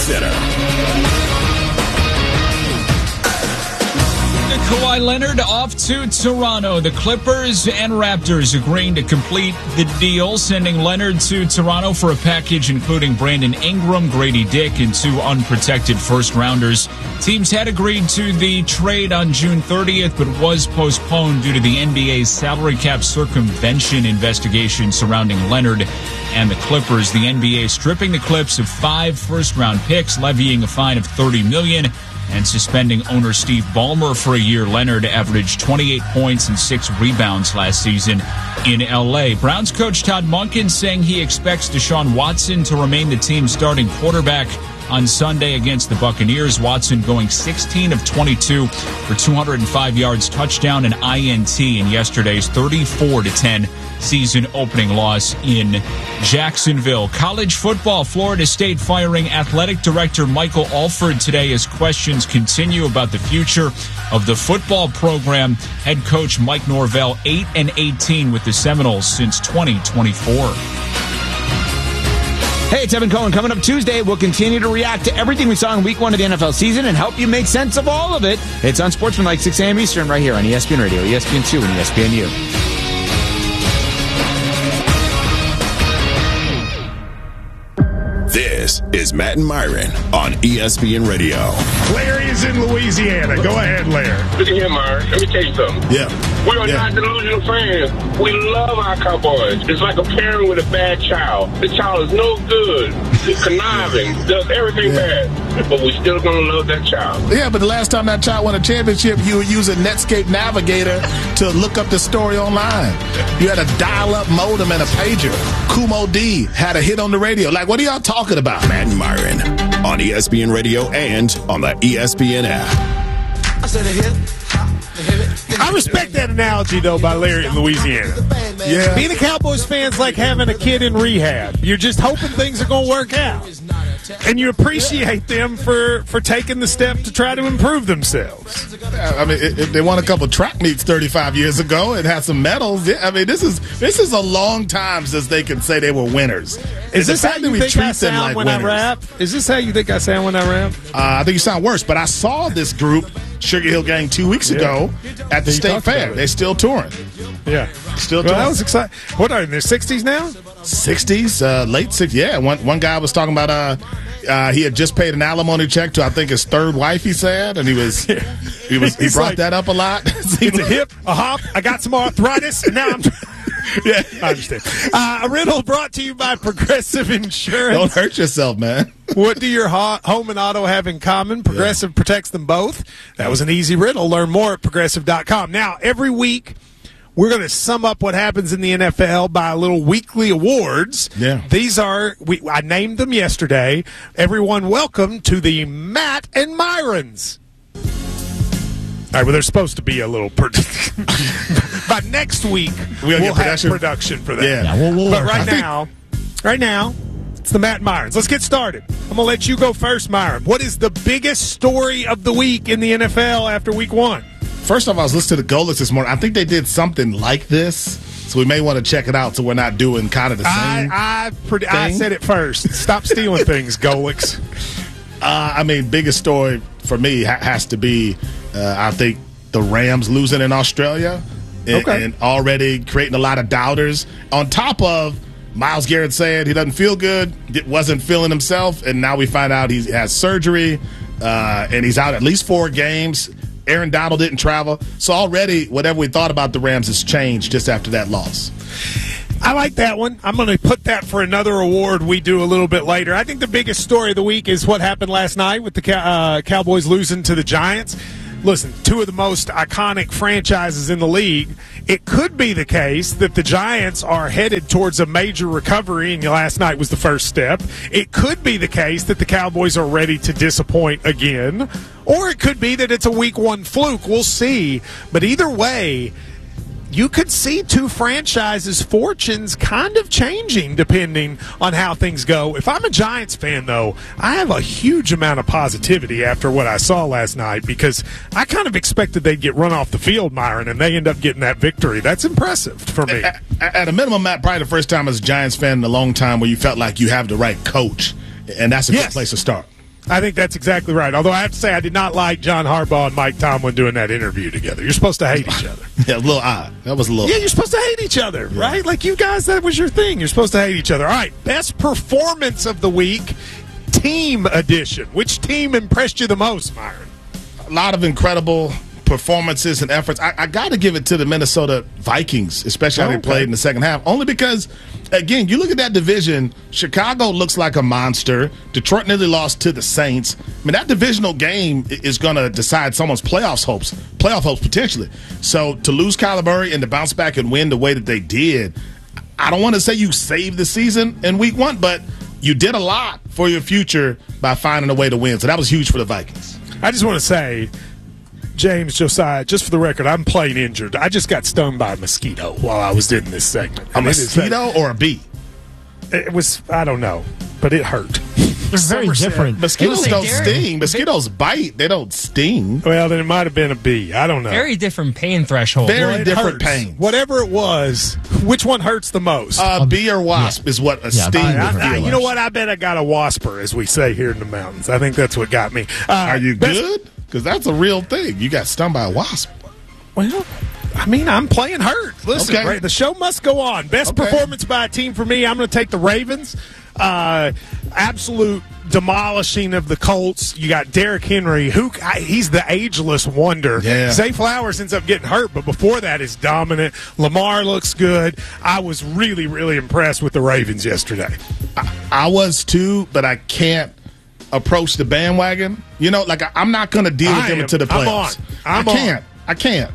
Center. Kawhi Leonard off to Toronto. The Clippers and Raptors agreeing to complete the deal, sending Leonard to Toronto for a package including Brandon Ingram, Grady Dick, and 2 unprotected first-rounders. Teams had agreed to the trade on June 30th, but was postponed due to the NBA's salary cap circumvention investigation surrounding Leonard and the Clippers. The NBA stripping the Clips of 5 first-round picks, levying a fine of $30 million, and suspending owner Steve Ballmer for a year. Leonard averaged 28 points and 6 rebounds last season in L.A. Browns coach Todd Monken saying he expects Deshaun Watson to remain the team's starting quarterback on Sunday against the Buccaneers. Watson going 16 of 22 for 205 yards, touchdown, and INT in yesterday's 34-10 season-opening loss in Jacksonville. College football, Florida State firing athletic director Michael Alford today as questions continue about the future of the football program. Head coach Mike Norvell 8-18 with the Seminoles since 2024. Hey, it's Evan Cohen. Coming up Tuesday, we'll continue to react to everything we saw in Week 1 of the NFL season and help you make sense of all of it. It's on Sportsmanlike, 6 a.m. Eastern, right here on ESPN Radio, ESPN2, and ESPNU. This is Matt and Myron on ESPN Radio. Larry is in Louisiana. Go ahead, Larry. Look at here, Myron. Let me tell you something. Yeah. We are not delusional fans. We love our Cowboys. It's like a parent with a bad child. The child is no good. He's conniving. Does everything bad. But we're still going to love that child. Yeah, but the last time that child won a championship, you were using Netscape Navigator to look up the story online. You had a dial-up modem and a pager. Kumo D had a hit on the radio. Like, what are y'all talking about? Matt and Myron on ESPN Radio and on the ESPN app. I respect that analogy, though, by Larry in Louisiana. Yeah. Being a Cowboys fan's like having a kid in rehab. You're just hoping things are going to work out. And you appreciate them for taking the step to try to improve themselves. I mean, they won a couple track meets 35 years ago and had some medals. I mean, this is a long time since they can say they were winners. Is this how you think I sound when I rap? Is this how you think I sound when I rap? I think you sound worse. But I saw this group, Sugar Hill Gang, 2 weeks ago at the State Fair. They're still touring. Yeah. Still touring. That was exciting. What are they in their 60s now? 60s, late 60s. Yeah, one guy was talking about he had just paid an alimony check to I think his third wife. He said, and he brought that up a lot. It's a hip, a hop. I got some arthritis, and now I'm. Yeah, I understand. A riddle brought to you by Progressive Insurance. Don't hurt yourself, man. What do your home and auto have in common? Progressive protects them both. That was an easy riddle. Learn more at Progressive.com. Now, every week, we're going to sum up what happens in the NFL by a little weekly awards. Yeah. These are, I named them yesterday. Everyone, welcome to the Matt and Myrons. All right, well, there's supposed to be a little by next week, we'll have production for that. Yeah. But right now, it's the Matt Myrons. Let's get started. I'm going to let you go first, Myron. What is the biggest story of the week in the NFL after week 1? First off, I was listening to the Goal List this morning. I think they did something like this, so we may want to check it out so we're not doing kind of the same I said it first. Stop stealing things, Golix. I mean, biggest story for me has to be, I think, the Rams losing in Australia and already creating a lot of doubters. On top of Myles Garrett saying he doesn't feel good, wasn't feeling himself, and now we find out he has surgery, and he's out at least 4 games. Aaron Donald didn't travel. So already, whatever we thought about the Rams has changed just after that loss. I like that one. I'm going to put that for another award we do a little bit later. I think the biggest story of the week is what happened last night with the Cowboys losing to the Giants. Listen, 2 of the most iconic franchises in the league. It could be the case that the Giants are headed towards a major recovery, and last night was the first step. It could be the case that the Cowboys are ready to disappoint again, or it could be that it's a week 1 fluke. We'll see. But either way, you could see 2 franchises' fortunes kind of changing depending on how things go. If I'm a Giants fan, though, I have a huge amount of positivity after what I saw last night because I kind of expected they'd get run off the field, Myron, and they end up getting that victory. That's impressive for me. At a minimum, Matt, probably the first time as a Giants fan in a long time where you felt like you have the right coach, and that's a good place to start. I think that's exactly right. Although I have to say, I did not like John Harbaugh and Mike Tomlin doing that interview together. You're supposed to hate each other. Yeah, a little odd. That was a little. Yeah, you're supposed to hate each other, right? Like you guys, that was your thing. You're supposed to hate each other. All right, best performance of the week, team edition. Which team impressed you the most, Myron? A lot of incredible performances and efforts. I got to give it to the Minnesota Vikings, especially how they played in the second half. Only because, again, you look at that division, Chicago looks like a monster. Detroit nearly lost to the Saints. I mean, that divisional game is going to decide someone's playoff hopes potentially. So to lose Kyler Murray and to bounce back and win the way that they did, I don't want to say you saved the season in week one, but you did a lot for your future by finding a way to win. So that was huge for the Vikings. I just want to say, James, Josiah, just for the record, I'm playing injured. I just got stung by a mosquito while I was doing this segment. A mosquito or a bee? It was, I don't know, but it hurt. They're very different. Mosquitoes don't sting. Mosquitoes bite. They don't sting. Well, then it might have been a bee. I don't know. Very different pain threshold. Very different pain. Whatever it was, which one hurts the most? Bee or wasp is what a sting would feel. You know what? I bet I got a wasper, as we say here in the mountains. I think that's what got me. Are you good? Because that's a real thing. You got stung by a wasp. Well, I mean, I'm playing hurt. Listen, right, the show must go on. Best performance by a team for me, I'm going to take the Ravens. Absolute demolishing of the Colts. You got Derrick Henry, he's the ageless wonder. Yeah. Zay Flowers ends up getting hurt, but before that is dominant. Lamar looks good. I was really, really impressed with the Ravens yesterday. I was too, but I can't approach the bandwagon. You know, like I'm not going to deal with them into the playoffs. I can't.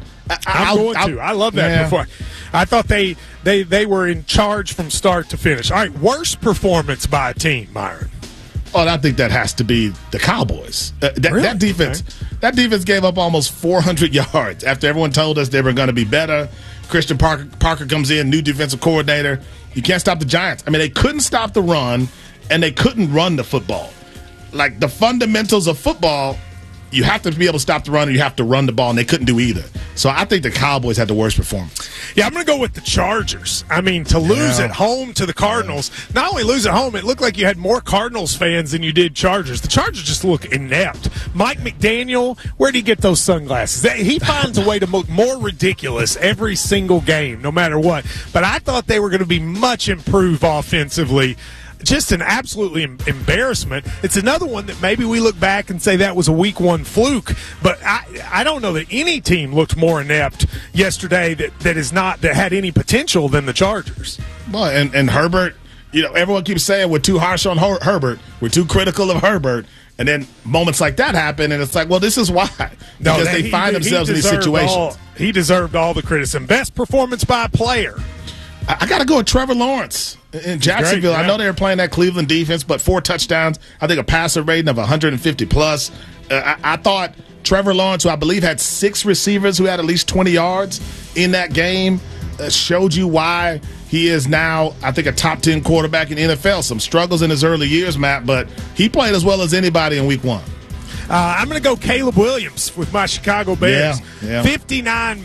I love that before. I thought they were in charge from start to finish. All right, worst performance by a team, Myron. Oh, I think that has to be the Cowboys. Really? That defense gave up almost 400 yards after everyone told us they were going to be better. Christian Parker comes in, new defensive coordinator. You can't stop the Giants. I mean, they couldn't stop the run, and they couldn't run the football. Like the fundamentals of football, you have to be able to stop the run, and you have to run the ball, and they couldn't do either. So I think the Cowboys had the worst performance. Yeah, I'm going to go with the Chargers. I mean, to lose at home to the Cardinals, not only lose at home, it looked like you had more Cardinals fans than you did Chargers. The Chargers just look inept. Mike McDaniel, where did he get those sunglasses? He finds a way to look more ridiculous every single game, no matter what. But I thought they were going to be much improved offensively. Just an absolutely embarrassment. It's another one that maybe we look back and say that was a week one fluke, but I don't know that any team looked more inept yesterday that had any potential than the Chargers. Well, and Herbert, you know, everyone keeps saying we're too harsh on Herbert, we're too critical of Herbert, and then moments like that happen, and it's like, well, this is why. Because they find themselves in these situations. He deserved all the criticism. Best performance by a player. I got to go with Trevor Lawrence in Jacksonville. Great, yeah. I know they were playing that Cleveland defense, but 4 touchdowns. I think a passer rating of 150 plus. I thought Trevor Lawrence, who I believe had 6 receivers who had at least 20 yards in that game, showed you why he is now, I think, a top 10 quarterback in the NFL. Some struggles in his early years, Matt, but he played as well as anybody in week one. I'm going to go Caleb Williams with my Chicago Bears. Yeah. 59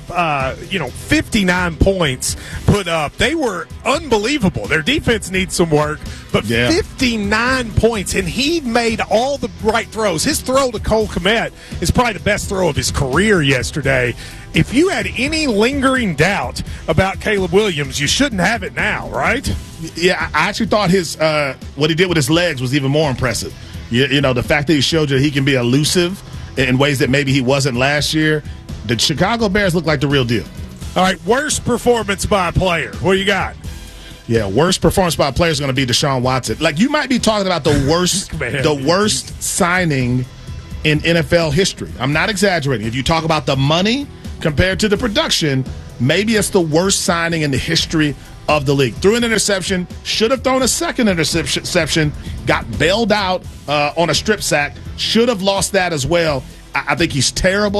points put up. They were unbelievable. Their defense needs some work, but 59 points, and he made all the right throws. His throw to Cole Kmet is probably the best throw of his career yesterday. If you had any lingering doubt about Caleb Williams, you shouldn't have it now, right? Yeah, I actually thought his what he did with his legs was even more impressive. You know, the fact that he showed you that he can be elusive in ways that maybe he wasn't last year. The Chicago Bears look like the real deal. All right, worst performance by a player. What do you got? Yeah, worst performance by a player is going to be Deshaun Watson. Like, you might be talking about the worst, the worst signing in NFL history. I'm not exaggerating. If you talk about the money compared to the production, maybe it's the worst signing in the history of the league. Threw an interception, should have thrown a second interception, got bailed out on a strip sack, should have lost that as well. I think he's terrible.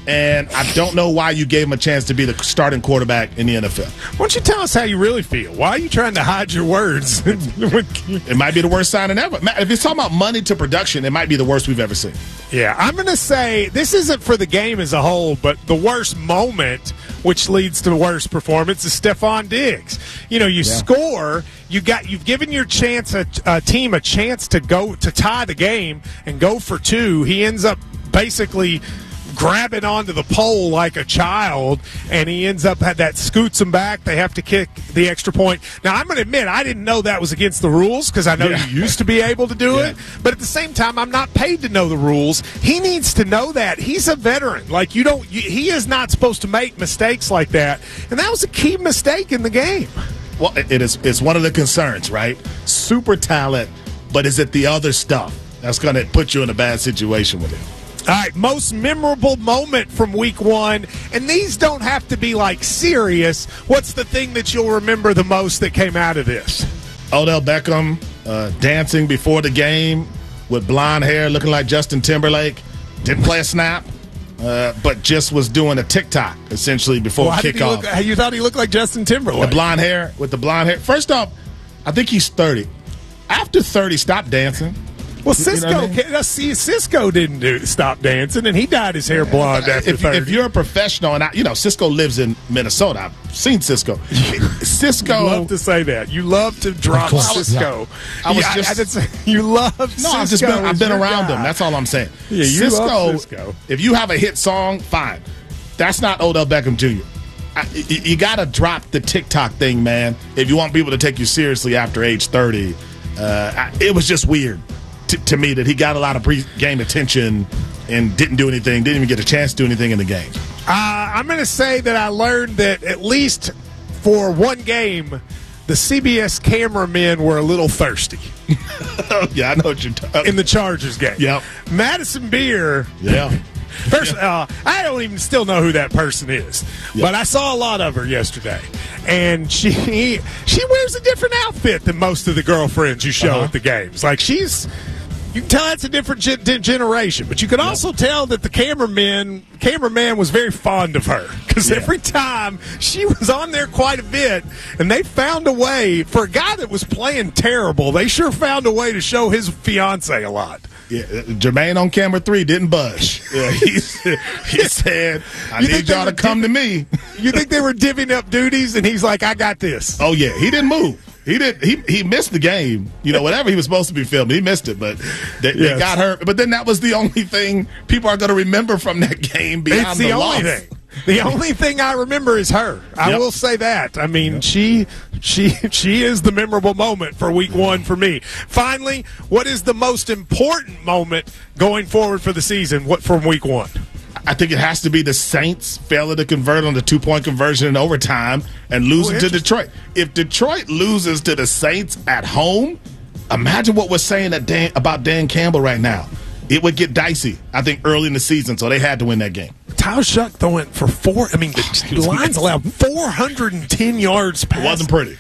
and I don't know why you gave him a chance to be the starting quarterback in the NFL. Why don't you tell us how you really feel? Why are you trying to hide your words? It might be the worst signing ever. If you're talking about money to production, it might be the worst we've ever seen. Yeah, I'm going to say this isn't for the game as a whole, but the worst moment, which leads to the worst performance, is Stephon Diggs. You score, you've given your team a chance to go to tie the game and go for two. He ends up basically grabbing onto the pole like a child, and he ends up that scoots him back. They have to kick the extra point. Now, I'm going to admit, I didn't know that was against the rules because I know you used to be able to do it. But at the same time, I'm not paid to know the rules. He needs to know that. He's a veteran. He is not supposed to make mistakes like that. And that was a key mistake in the game. Well, it's one of the concerns, right? Super talent, but is it the other stuff that's going to put you in a bad situation with him? All right, most memorable moment from week one, and these don't have to be serious. What's the thing that you'll remember the most that came out of this? Odell Beckham dancing before the game with blonde hair looking like Justin Timberlake. Didn't play a snap, but just was doing a TikTok essentially before kickoff. You thought he looked like Justin Timberlake? With the blonde hair. First off, I think he's 30. After 30, stop dancing. Well, Cisco didn't stop dancing, and he dyed his hair blonde after 30. If you're a professional, and Cisco lives in Minnesota. I've seen Cisco. Cisco. You love to say that. You love to drop Cisco. You love Cisco. I've been around him. That's all I'm saying. Yeah, you love Cisco. If you have a hit song, fine. That's not Odell Beckham Jr. You got to drop the TikTok thing, man, if you want people to take you seriously after age 30. It was just weird to me that he got a lot of pre-game attention and didn't do anything, didn't even get a chance to do anything in the game. I'm going to say that I learned that at least for one game, the CBS cameramen were a little thirsty. Yeah, I know what you're talking about. In the Chargers game. Yep. Madison Beer. Yeah. First, I don't even still know who that person is, but I saw a lot of her yesterday, and she wears a different outfit than most of the girlfriends you show at the games. You can tell that's a different generation, but you could also tell that the cameraman was very fond of her because every time she was on there quite a bit, and they found a way, for a guy that was playing terrible, they sure found a way to show his fiance a lot. Yeah, Jermaine on camera 3 didn't budge. Yeah, he said, I need y'all to come to me. You think they were divvying up duties, and he's like, I got this. Oh, yeah. He didn't move. He missed the game. Whatever he was supposed to be filming, he missed it. But they got hurt. But then that was the only thing people are going to remember from that game beyond the loss. Only thing. The only thing I remember is her. I will say that. I mean, she is the memorable moment for week one for me. Finally, what is the most important moment going forward for the season from week one? I think it has to be the Saints failing to convert on the 2-point conversion in overtime and losing to Detroit. If Detroit loses to the Saints at home, imagine what we're saying about Dan Campbell right now. It would get dicey, I think, early in the season, so they had to win that game. Tyler Shuck went for the Lions allowed 410 yards passing. It wasn't pretty.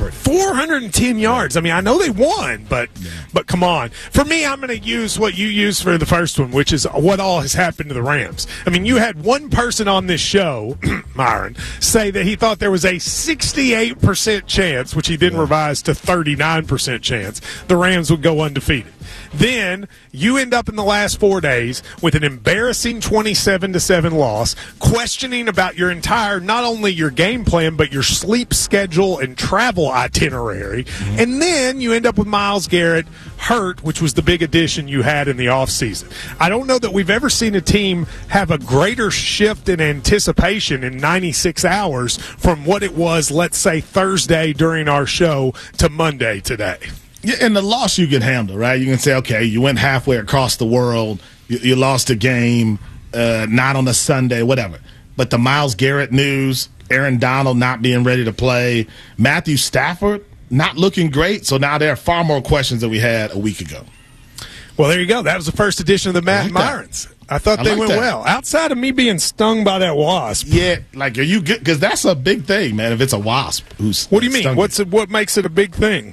410 yards. I mean, I know they won, but come on. For me, I'm going to use what you used for the first one, which is what all has happened to the Rams. I mean, you had one person on this show, Myron, say that he thought there was a 68% chance, which he then revised to 39% chance, the Rams would go undefeated. Then you end up in the last 4 days with an embarrassing 27-7 loss, questioning about your entire, not only your game plan, but your sleep schedule and travel itinerary. Mm-hmm. And then you end up with Myles Garrett hurt, which was the big addition you had in the offseason. I don't know that we've ever seen a team have a greater shift in anticipation in 96 hours from what it was, let's say, Thursday during our show to Monday today. Yeah, and the loss you can handle, right? You can say, okay, you went halfway across the world, you lost a game, not on a Sunday, whatever. But the Myles Garrett news, Aaron Donald not being ready to play, Matthew Stafford not looking great, so now there are far more questions than we had a week ago. Well, there you go. That was the first edition of the Matt Myrons. I thought they went well. Outside of me being stung by that wasp. Yeah, are you good? Because that's a big thing, man, if it's a wasp who's What do you mean? What makes it a big thing?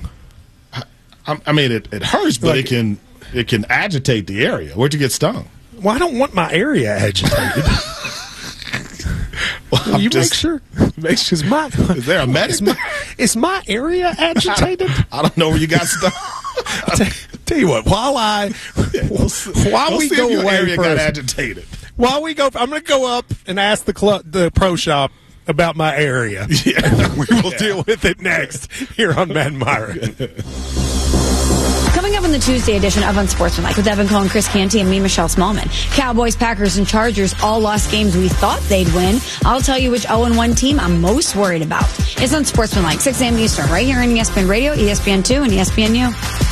I mean, it hurts, but it can agitate the area. Where'd you get stung? Well, I don't want my area agitated. Well, you make sure. Is there a medic? Is my area agitated? I don't know where you got stuff. Tell you what, while we go away got agitated. While we go, I'm going to go up and ask the pro shop about my area. Yeah. We will deal with it next here on Matt and Myron. Coming up in the Tuesday edition of Unsportsmanlike with Evan Cohen, Chris Canty, and me, Michelle Smallman. Cowboys, Packers, and Chargers all lost games we thought they'd win. I'll tell you which 0-1 team I'm most worried about. It's Unsportsmanlike, 6 a.m. Eastern, right here on ESPN Radio, ESPN2, and ESPNU.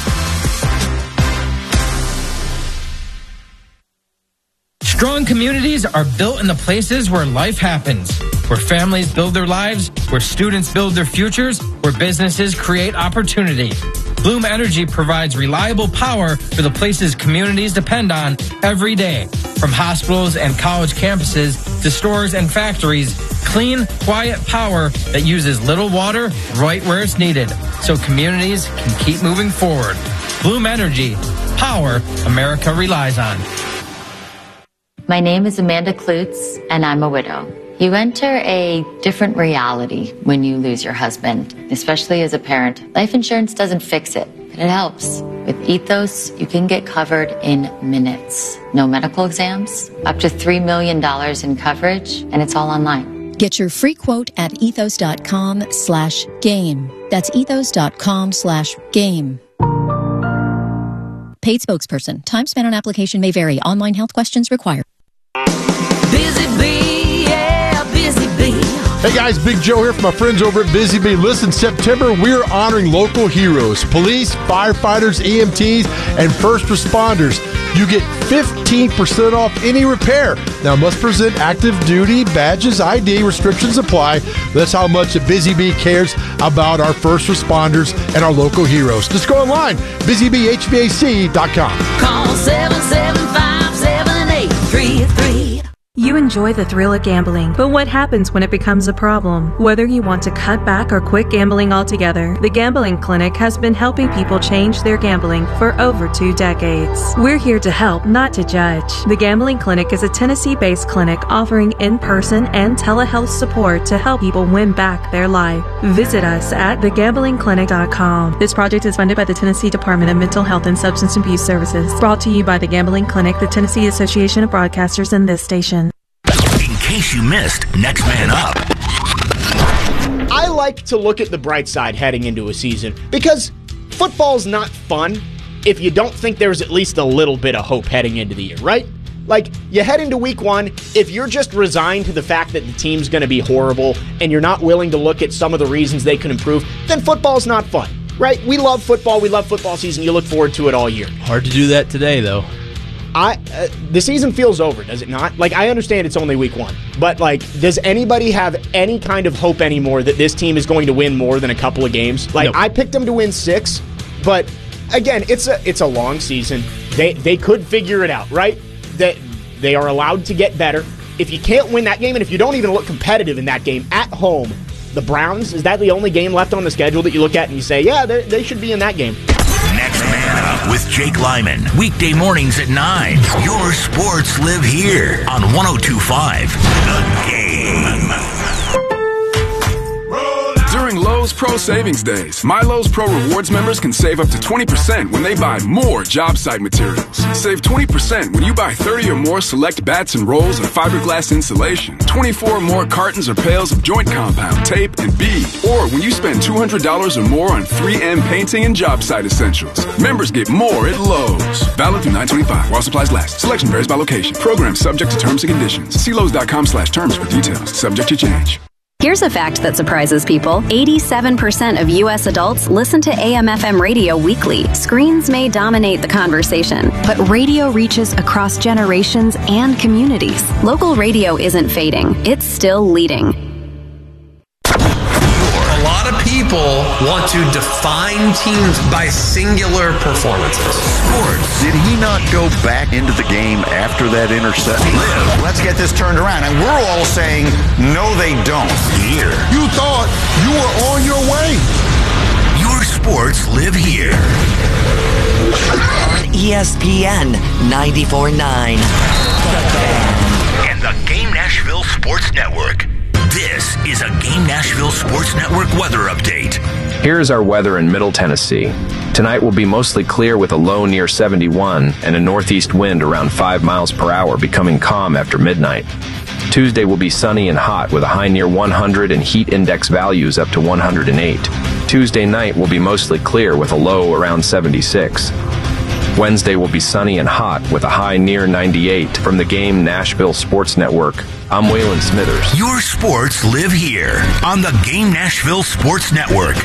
Strong communities are built in the places where life happens, where families build their lives, where students build their futures, where businesses create opportunity. Bloom Energy provides reliable power for the places communities depend on every day. From hospitals and college campuses to stores and factories, clean, quiet power that uses little water right where it's needed, so communities can keep moving forward. Bloom Energy, power America relies on. My name is Amanda Klutz, and I'm a widow. You enter a different reality when you lose your husband, especially as a parent. Life insurance doesn't fix it, but it helps. With Ethos, you can get covered in minutes. No medical exams, up to $3 million in coverage, and it's all online. Get your free quote at ethos.com/game. That's ethos.com/game. Paid spokesperson. Time spent on application may vary. Online health questions required. Busy Bee, yeah, Busy Bee. Hey guys, Big Joe here from my friends over at Busy Bee. Listen, September, we're honoring local heroes, police, firefighters, EMTs, and first responders. You get 15% off any repair. Now, must present active duty badges, ID, restrictions apply. That's how much Busy Bee cares about our first responders and our local heroes. Just go online, busybeehvac.com. Call 775-788-33. You enjoy the thrill of gambling, but what happens when it becomes a problem? Whether you want to cut back or quit gambling altogether, the Gambling Clinic has been helping people change their gambling for over 2 decades. We're here to help, not to judge. The Gambling Clinic is a Tennessee-based clinic offering in-person and telehealth support to help people win back their life. Visit us at thegamblingclinic.com. This project is funded by the Tennessee Department of Mental Health and Substance Abuse Services. Brought to you by the Gambling Clinic, the Tennessee Association of Broadcasters, and this station. In case you missed Next Man Up. I like to look at the bright side heading into a season because football's not fun if you don't think there's at least a little bit of hope heading into the year, right? Like, you head into week 1, if you're just resigned to the fact that the team's going to be horrible and you're not willing to look at some of the reasons they can improve, then football's not fun, right? We love football. We love football season. You look forward to it all year. Hard to do that today, though. The season feels over, does it not? Like, I understand it's only week 1, but, like, does anybody have any kind of hope anymore that this team is going to win more than a couple of games? Like, nope. I picked them to win 6, but, again, it's a long season. They could figure it out, right? They are allowed to get better. If you can't win that game, and if you don't even look competitive in that game at home, the Browns, is that the only game left on the schedule that you look at and you say, yeah, they should be in that game? Next Man Up with Jake Lyman. Weekday mornings at 9. Your sports live here on 102.5 The Game. During Lowe's Pro Savings Days, My Lowe's Pro Rewards members can save up to 20% when they buy more job site materials. Save 20% when you buy 30 or more select bats and rolls of fiberglass insulation, 24 or more cartons or pails of joint compound, tape, and bead, or when you spend $200 or more on 3M painting and job site essentials. Members get more at Lowe's. Valid through 9/25 while supplies last. Selection varies by location. Program subject to terms and conditions. See Lowe's.com/terms for details. Subject to change. Here's a fact that surprises people. 87% of U.S. adults listen to AM/FM radio weekly. Screens may dominate the conversation, but radio reaches across generations and communities. Local radio isn't fading. It's still leading. A lot of people want to define teams by singular performances. Sports. Did he not go back into the game after that interception? Let's get this turned around. And we're all saying, no, they don't. Here. You thought you were on your way. Your sports live here. On ESPN 94.9. And the Game Nashville Sports Network. This is a Game Nashville Sports Network weather update. Here is our weather in Middle Tennessee. Tonight will be mostly clear with a low near 71 and a northeast wind around 5 miles per hour, becoming calm after midnight. Tuesday will be sunny and hot with a high near 100 and heat index values up to 108. Tuesday night will be mostly clear with a low around 76. Wednesday will be sunny and hot with a high near 98. From the Game Nashville Sports Network, I'm Waylon Smithers. Your sports live here on the Game Nashville Sports Network.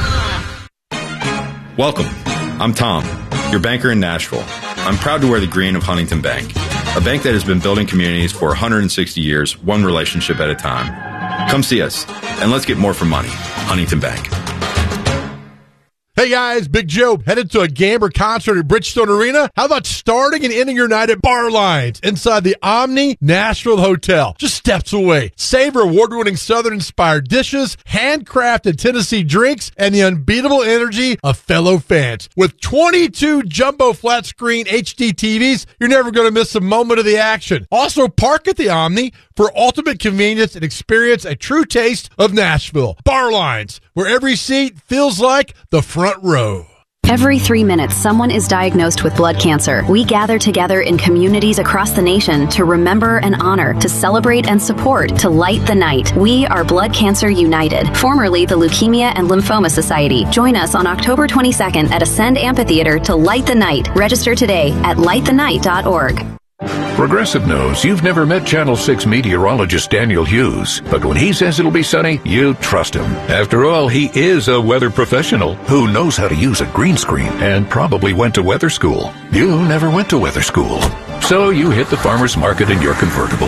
Welcome. I'm Tom, your banker in Nashville. I'm proud to wear the green of Huntington Bank, a bank that has been building communities for 160 years, one relationship at a time. Come see us, and let's get more for money. Huntington Bank. Hey guys, Big Joe, headed to a Gamber concert at Bridgestone Arena? How about starting and ending your night at Bar Lines inside the Omni Nashville Hotel, just steps away? Savor award-winning Southern-inspired dishes, handcrafted Tennessee drinks, and the unbeatable energy of fellow fans. With 22 jumbo flat-screen HD TVs, you're never going to miss a moment of the action. Also, park at the Omni for ultimate convenience and experience a true taste of Nashville. Bar Lines, where every seat feels like the front row. Every 3 minutes, someone is diagnosed with blood cancer. We gather together in communities across the nation to remember and honor, to celebrate and support, to light the night. We are Blood Cancer United, formerly the Leukemia and Lymphoma Society. Join us on October 22nd at Ascend Amphitheater to light the night. Register today at lightthenight.org. Progressive knows you've never met Channel 6 meteorologist Daniel Hughes, but when he says it'll be sunny, you trust him. After all, he is a weather professional who knows how to use a green screen and probably went to weather school. You never went to weather school, so you hit the farmer's market in your convertible.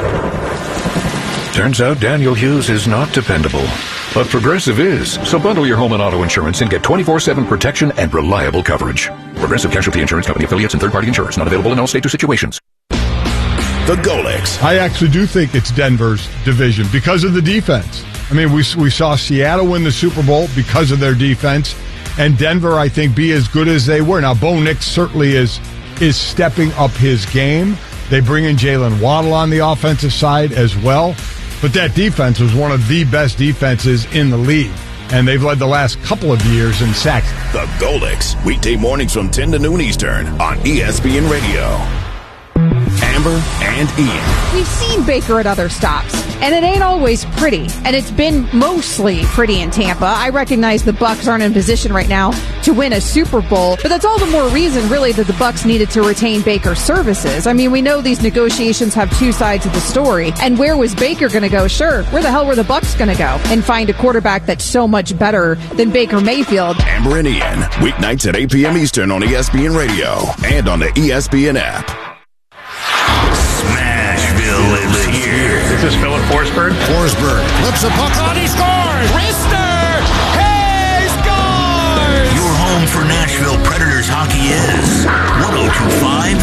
Turns out Daniel Hughes is not dependable, but Progressive is. So bundle your home and auto insurance and get 24/7 protection and reliable coverage. Progressive Casualty Insurance Company affiliates and third-party insurers. Not available in all states or situations. The Golix. I actually do think it's Denver's division because of the defense. I mean, we saw Seattle win the Super Bowl because of their defense, and Denver, I think, be as good as they were. Now, Bo Nix certainly is stepping up his game. They bring in Jalen Waddle on the offensive side as well. But that defense was one of the best defenses in the league, and they've led the last couple of years in sacks. The Golix, weekday mornings from 10 to noon Eastern on ESPN Radio. Amber and Ian. We've seen Baker at other stops, and it ain't always pretty, and it's been mostly pretty in Tampa. I recognize the Bucs aren't in position right now to win a Super Bowl, but that's all the more reason, really, that the Bucs needed to retain Baker's services. I mean, we know these negotiations have two sides of the story, and where was Baker going to go? Sure, where the hell were the Bucs going to go and find a quarterback that's so much better than Baker Mayfield? Amber and Ian, weeknights at 8 p.m. Eastern on ESPN Radio and on the ESPN app. Smashville lives here. This is Philip Forsberg. Forsberg flips a puck on, he scores! Rister! He scores! Your home for Nashville Predators hockey is 102.5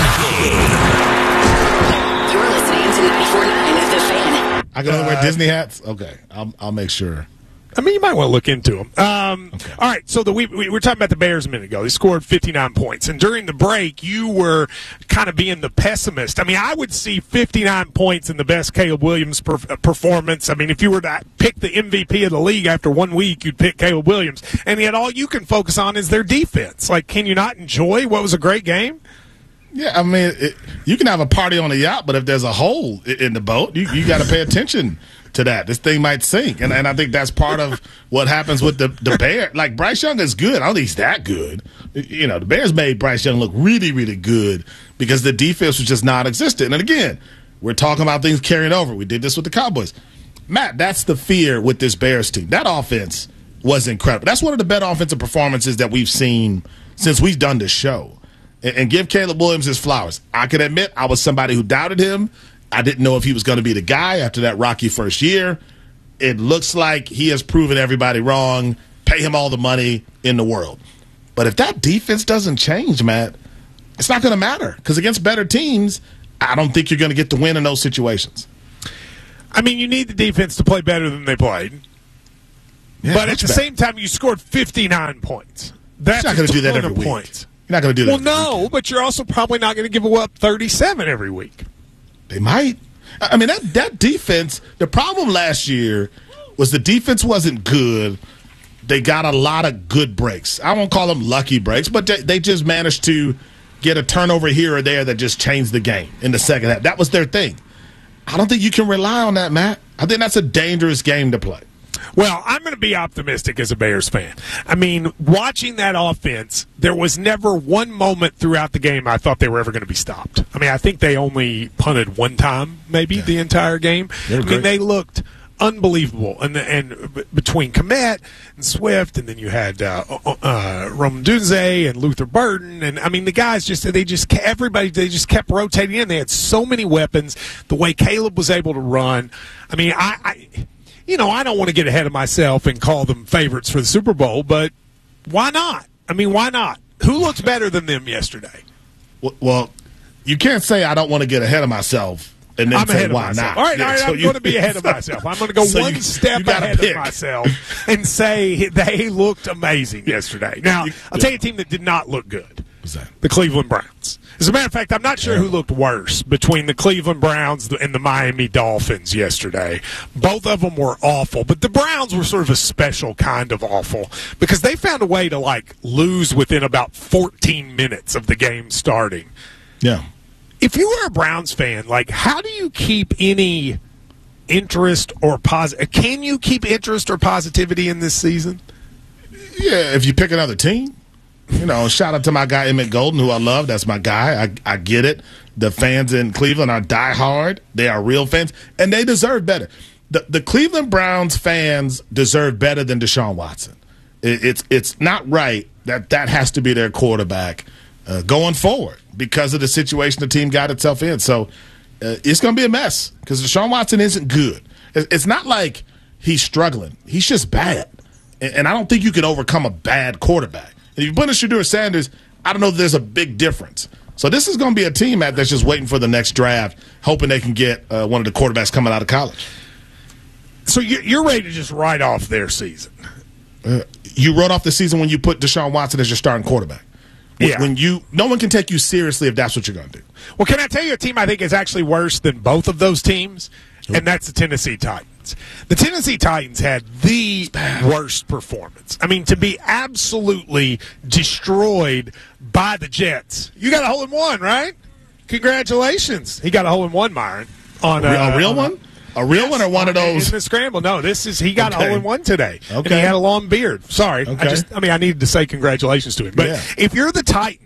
The Game. You're listening to 94.9 The Fan. I can only wear Disney hats? Okay, I'll make sure. I mean, you might want to look into them. Okay. All right, so we were talking about the Bears a minute ago. They scored 59 points. And during the break, you were kind of being the pessimist. I mean, I would see 59 points in the best Caleb Williams performance. I mean, if you were to pick the MVP of the league after 1 week, you'd pick Caleb Williams. And yet all you can focus on is their defense. Like, can you not enjoy what was a great game? Yeah, I mean, you can have a party on a yacht, but if there's a hole in the boat, you got to pay attention to that. This thing might sink. And I think that's part of what happens with the Bears. Like, Bryce Young is good. I don't think he's that good. You know, the Bears made Bryce Young look really, really good because the defense was just non-existent. And again, we're talking about things carrying over. We did this with the Cowboys. Matt, that's the fear with this Bears team. That offense was incredible. That's one of the better offensive performances that we've seen since we've done this show. And give Caleb Williams his flowers. I can admit I was somebody who doubted him. I didn't know if he was going to be the guy after that rocky first year. It looks like he has proven everybody wrong. Pay him all the money in the world. But if that defense doesn't change, Matt, it's not going to matter. Because against better teams, I don't think you're going to get the win in those situations. I mean, you need the defense to play better than they played. Yeah, but at the same time, you scored 59 points. That's not going to do that every week. Points. You're not going to do that. Well, no, but you're also probably not going to give up 37 every week. They might. I mean, that defense, the problem last year was the defense wasn't good. They got a lot of good breaks. I won't call them lucky breaks, but they just managed to get a turnover here or there that just changed the game in the second half. That was their thing. I don't think you can rely on that, Matt. I think that's a dangerous game to play. Well, I'm going to be optimistic as a Bears fan. I mean, watching that offense, there was never one moment throughout the game I thought they were ever going to be stopped. I mean, I think they only punted one time, maybe, the entire game. I mean, they looked unbelievable. And between Kmet and Swift, and then you had Roman Dunze and Luther Burden, and I mean, the guys they just kept rotating in. They had so many weapons. The way Caleb was able to run. I mean, I don't want to get ahead of myself and call them favorites for the Super Bowl, but why not? I mean, why not? Who looks better than them yesterday? Well, you can't say I don't want to get ahead of myself and then I'm say why not. All right, I'm going to be ahead of myself. I'm going to go one step ahead of myself and say they looked amazing yesterday. Now, I'll tell you a team that did not look good. What's that? The Cleveland Browns. As a matter of fact, I'm not sure who looked worse between the Cleveland Browns and the Miami Dolphins yesterday. Both of them were awful, but the Browns were sort of a special kind of awful because they found a way to, lose within about 14 minutes of the game starting. Yeah. If you were a Browns fan, how do you keep any interest or can you keep interest or positivity in this season? Yeah, if you pick another team. Shout out to my guy Emmett Golden, who I love. That's my guy. I get it. The fans in Cleveland are diehard. They are real fans, and they deserve better. The Cleveland Browns fans deserve better than Deshaun Watson. It's not right that has to be their quarterback going forward because of the situation the team got itself in. So it's going to be a mess because Deshaun Watson isn't good. It's not like he's struggling. He's just bad, and I don't think you can overcome a bad quarterback. If you put in Shedeur Sanders, I don't know if there's a big difference. So this is going to be a team that's just waiting for the next draft, hoping they can get one of the quarterbacks coming out of college. So you're ready to just write off their season? You wrote off the season when you put Deshaun Watson as your starting quarterback. Yeah. No one can take you seriously if that's what you're going to do. Well, can I tell you a team I think is actually worse than both of those teams? And that's the Tennessee Titans. The Tennessee Titans had the worst performance. I mean, to be absolutely destroyed by the Jets. You got a hole-in-one, right? Congratulations. He got a hole-in-one, Myron. On a real one? A real one or one of those? In the scramble. No, he got a hole-in-one today. Okay. And he had a long beard. Sorry. Okay. I needed to say congratulations to him. But if you're the Titans,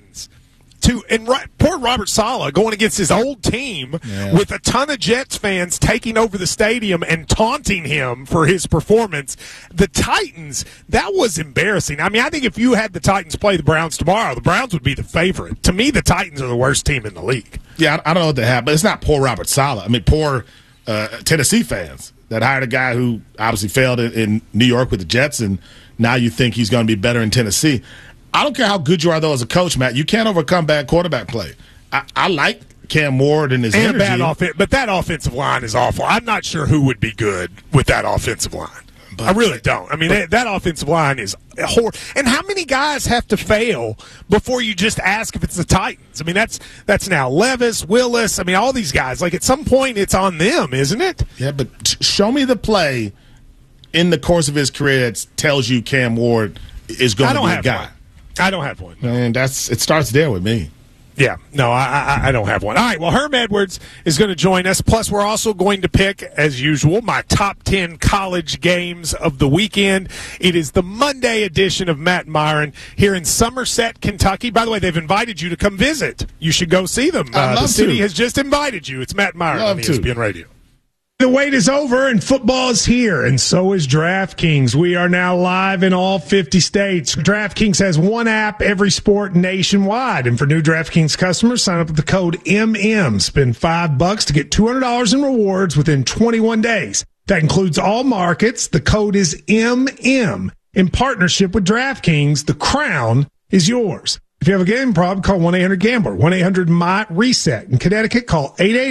poor Robert Saleh going against his old team with a ton of Jets fans taking over the stadium and taunting him for his performance. The Titans, that was embarrassing. I mean, I think if you had the Titans play the Browns tomorrow, the Browns would be the favorite. To me, the Titans are the worst team in the league. Yeah, I don't know what they have, but it's not poor Robert Saleh. I mean, poor Tennessee fans that hired a guy who obviously failed in New York with the Jets, and now you think he's going to be better in Tennessee. I don't care how good you are, though, as a coach, Matt. You can't overcome bad quarterback play. I like Cam Ward and his energy. But that offensive line is awful. I'm not sure who would be good with that offensive line. I really don't. I mean, that offensive line is horrible. And how many guys have to fail before you just ask if it's the Titans? I mean, that's now Levis, Willis. I mean, all these guys. At some point, it's on them, isn't it? Yeah, but show me the play in the course of his career that tells you Cam Ward is going to be a guy. I don't have one. And it starts there with me. Yeah, no, I don't have one. All right, well, Herm Edwards is going to join us. Plus, we're also going to pick, as usual, my top 10 college games of the weekend. It is the Monday edition of Matt and Myron here in Somerset, Kentucky. By the way, they've invited you to come visit. You should go see them. The city has just invited you. It's Matt and Myron on ESPN Radio. The wait is over and football is here, and so is DraftKings. We are now live in all 50 states. DraftKings has one app, every sport nationwide. And for new DraftKings customers, sign up with the code MM. Spend $5 to get $200 in rewards within 21 days. That includes all markets. The code is MM. In partnership with DraftKings, the crown is yours. If you have a gambling problem, call 1-800-GAMBLER, 1-800-MY-RESET. In Connecticut, call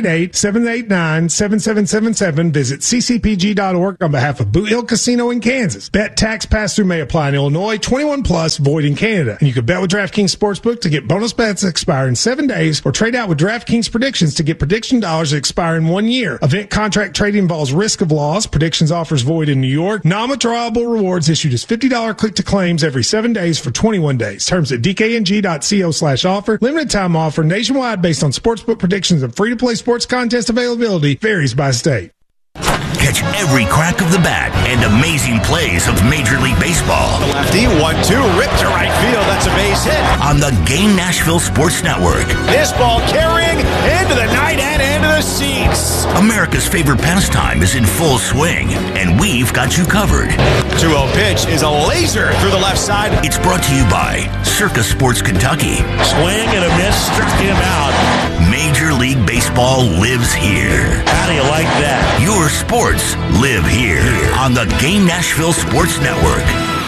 888-789-7777. Visit ccpg.org on behalf of Boot Hill Casino in Kansas. Bet tax pass-through may apply in Illinois, 21 plus, void in Canada. And you can bet with DraftKings Sportsbook to get bonus bets that expire in 7 days, or trade out with DraftKings Predictions to get prediction dollars that expire in 1 year. Event contract trading involves risk of loss. Predictions offers void in New York. Non-withdrawable rewards issued as $50 click to claims every 7 days for 21 days. Terms at dkng.co/offer. Limited time offer nationwide based on sportsbook predictions and free-to-play sports contest availability. Varies by state. Catch every crack of the bat and amazing plays of Major League Baseball. The lefty, 1-2, ripped to right field. That's a base hit. On the Game Nashville Sports Network. This ball carrying into the night and into the seats. America's favorite pastime is in full swing, and we've got you covered. 2-0 pitch is a laser through the left side. It's brought to you by Circa Sports Kentucky. Swing and a miss, struck him out. Major League Baseball lives here. How do you like that? Your sports live here on the Game Nashville Sports Network.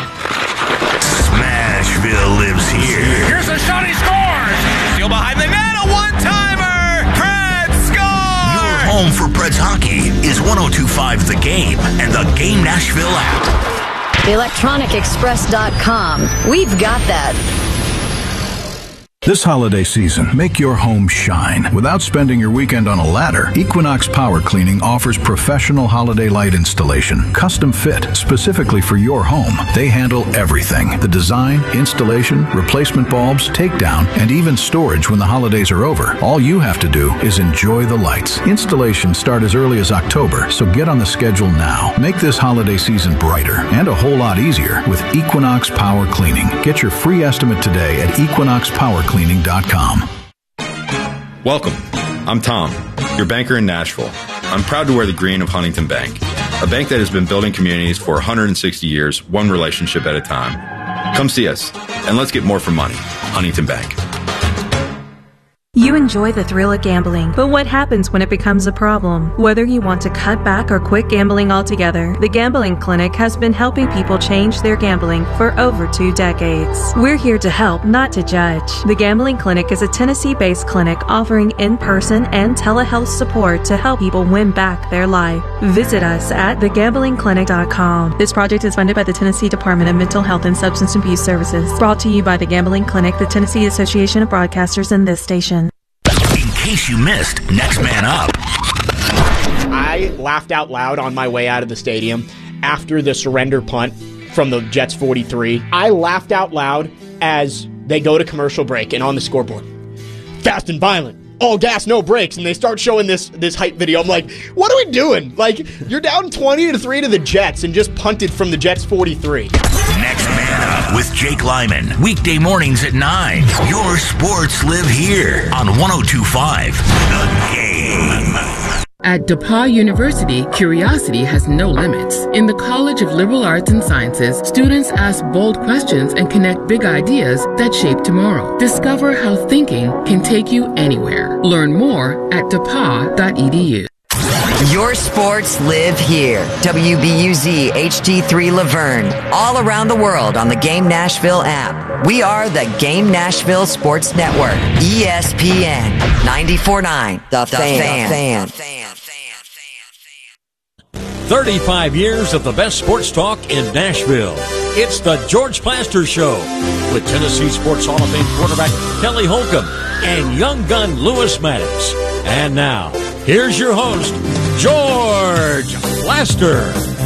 Smashville lives here. Here's a shot, he scores! Still behind the net, a one-timer! Preds score! Your home for Preds hockey is 102.5 The Game and the Game Nashville app. ElectronicExpress.com. We've got that. This holiday season, make your home shine. Without spending your weekend on a ladder, Equinox Power Cleaning offers professional holiday light installation, custom fit, specifically for your home. They handle everything. The design, installation, replacement bulbs, takedown, and even storage when the holidays are over. All you have to do is enjoy the lights. Installations start as early as October, so get on the schedule now. Make this holiday season brighter and a whole lot easier with Equinox Power Cleaning. Get your free estimate today at equinoxpowercleaning.com. Welcome. I'm Tom, your banker in Nashville. I'm proud to wear the green of Huntington Bank, a bank that has been building communities for 160 years, one relationship at a time. Come see us, and let's get more for money. Huntington Bank. You enjoy the thrill of gambling, but what happens when it becomes a problem? Whether you want to cut back or quit gambling altogether, the Gambling Clinic has been helping people change their gambling for over 2 decades. We're here to help, not to judge. The Gambling Clinic is a Tennessee-based clinic offering in-person and telehealth support to help people win back their life. Visit us at thegamblingclinic.com. This project is funded by the Tennessee Department of Mental Health and Substance Abuse Services. Brought to you by the Gambling Clinic, the Tennessee Association of Broadcasters, and this station. In case you missed Next Man Up. I laughed out loud on my way out of the stadium after the surrender punt from the Jets 43. I laughed out loud as they go to commercial break and on the scoreboard, fast and violent, all gas, no brakes, and they start showing this hype video. I'm like, what are we doing? Like, you're down 20-3 to the Jets and just punted from the Jets 43. Next Man Up with Jake Lyman. Weekday mornings at 9. Your sports live here on 102.5 The Game. At DePauw University, curiosity has no limits. In the College of Liberal Arts and Sciences, students ask bold questions and connect big ideas that shape tomorrow. Discover how thinking can take you anywhere. Learn more at depaw.edu. Your sports live here. WBUZ HD3 Laverne. All around the world on the Game Nashville app. We are the Game Nashville Sports Network. ESPN 94.9. The Fan. 35 years of the best sports talk in Nashville. It's the George Plaster Show with Tennessee Sports Hall of Fame quarterback Kelly Holcomb and young gun Lewis Maddox. And now, here's your host, George Plaster.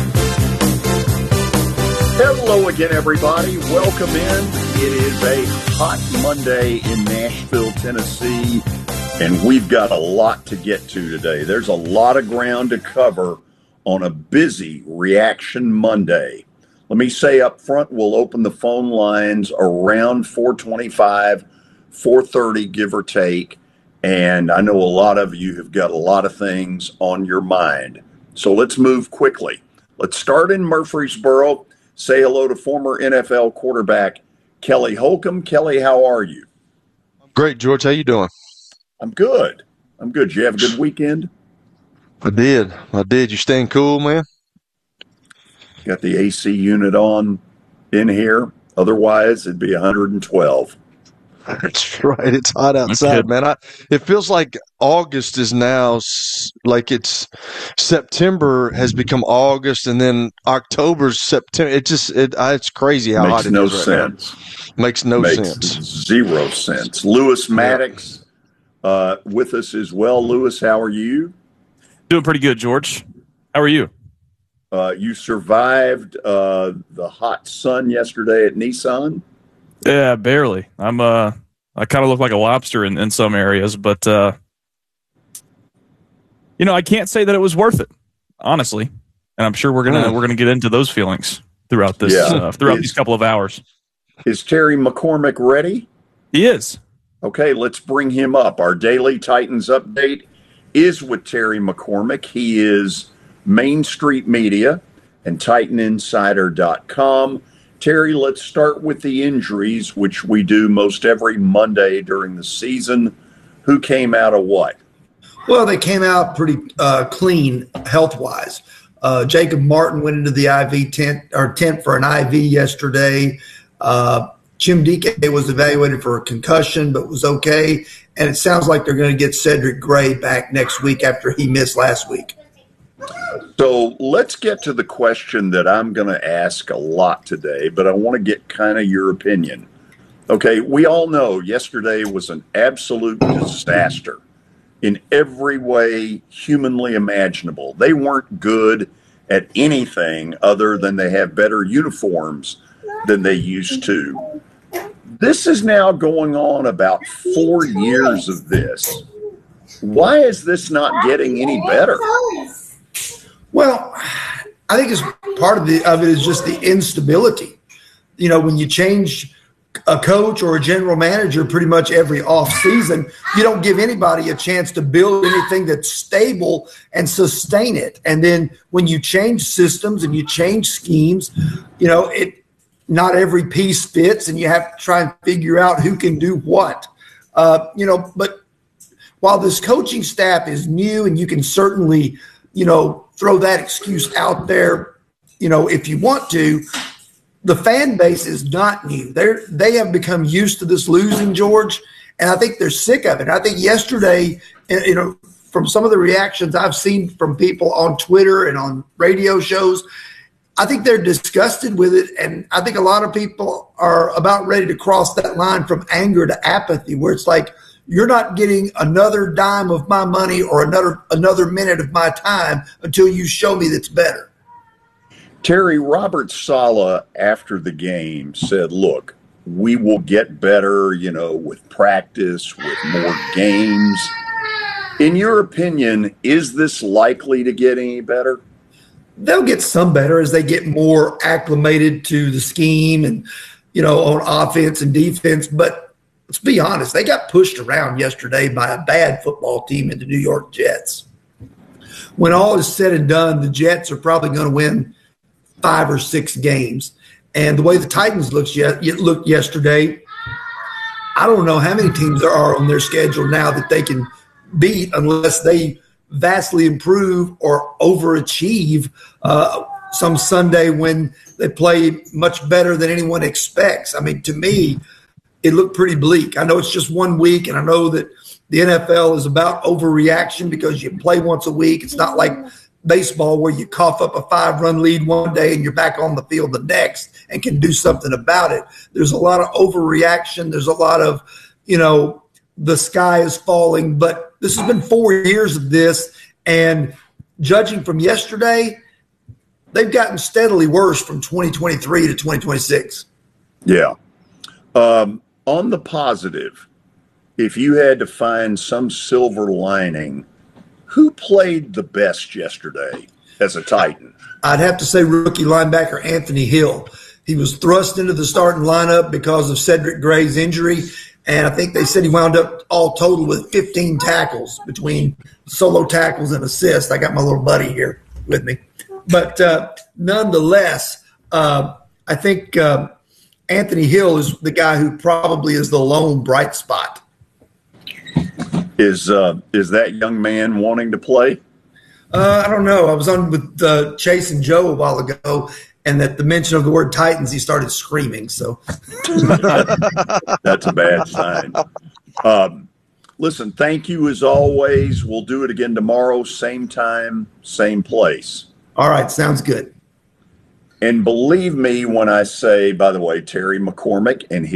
Hello again, everybody. Welcome in. It is a hot Monday in Nashville, Tennessee, and we've got a lot to get to today. There's a lot of ground to cover on a busy Reaction Monday. Let me say up front, we'll open the phone lines around 4:25, 4:30, give or take. And I know a lot of you have got a lot of things on your mind. So let's move quickly. Let's start in Murfreesboro. Say hello to former NFL quarterback Kelly Holcomb. Kelly, how are you? Great, George. How you doing? I'm good. Did you have a good weekend? I did. You staying cool, man? Got the AC unit on in here. Otherwise, it'd be 112. That's right. It's hot outside, man. It feels like August is now like it's September has become August, and then October's September. It's crazy how hot it is right now. Makes no sense. Zero sense. Lewis Maddox with us as well. Lewis, how are you? Doing pretty good, George. How are you? You survived the hot sun yesterday at Nissan? Yeah, barely. I kind of look like a lobster in some areas, but I can't say that it was worth it, honestly. And I'm sure we're gonna get into those feelings throughout this these couple of hours. Is Terry McCormick ready? He is. Okay, let's bring him up. Our daily Titans update is with Terry McCormick. He is Main Street Media and TitanInsider.com. Terry, let's start with the injuries, which we do most every Monday during the season. Who came out of what? Well, they came out pretty clean health-wise. Jacob Martin went into the IV tent for an IV yesterday. Jim Dike was evaluated for a concussion, but was okay. And it sounds like they're going to get Cedric Gray back next week after he missed last week. So let's get to the question that I'm going to ask a lot today, but I want to get kind of your opinion. Okay, we all know yesterday was an absolute disaster in every way humanly imaginable. They weren't good at anything other than they have better uniforms than they used to. This is now going on about 4 years of this. Why is this not getting any better? Well, I think it's part of it is just the instability. When you change a coach or a general manager pretty much every off season, you don't give anybody a chance to build anything that's stable and sustain it. And then when you change systems and you change schemes, not every piece fits, and you have to try and figure out who can do what. But while this coaching staff is new, and you can certainly, throw that excuse out there, if you want to, the fan base is not new. They have become used to this losing, George, and I think they're sick of it. I think yesterday, from some of the reactions I've seen from people on Twitter and on radio shows, I think they're disgusted with it, and I think a lot of people are about ready to cross that line from anger to apathy, where it's like, you're not getting another dime of my money or another minute of my time until you show me that's better. Terry, Robert Saleh after the game said, look, we will get better, with practice, with more games. In your opinion, is this likely to get any better? They'll get some better as they get more acclimated to the scheme and, on offense and defense. But let's be honest, they got pushed around yesterday by a bad football team in the New York Jets. When all is said and done, the Jets are probably going to win 5 or 6 games. And the way the Titans looked yesterday, I don't know how many teams there are on their schedule now that they can beat unless they vastly improve or overachieve some Sunday when they play much better than anyone expects. I mean, to me, it looked pretty bleak. I know it's just 1 week, and I know that the NFL is about overreaction because you play once a week. It's not like baseball where you cough up a 5-run lead one day and you're back on the field the next and can do something about it. There's a lot of overreaction. There's a lot of, the sky is falling. But this has been 4 years of this, and judging from yesterday, they've gotten steadily worse from 2023 to 2026. Yeah. On the positive, if you had to find some silver lining, who played the best yesterday as a Titan? I'd have to say rookie linebacker Anthony Hill. He was thrust into the starting lineup because of Cedric Gray's injury, and I think they said he wound up all total with 15 tackles between solo tackles and assists. I got my little buddy here with me. But nonetheless, I think Anthony Hill is the guy who probably is the lone bright spot. Is that young man wanting to play? I don't know. I was on with Chase and Joe a while ago, and at the mention of the word Titans, he started screaming. So that's a bad sign. Listen, thank you as always. We'll do it again tomorrow, same time, same place. All right, sounds good. And believe me when I say, by the way, Terry McCormick and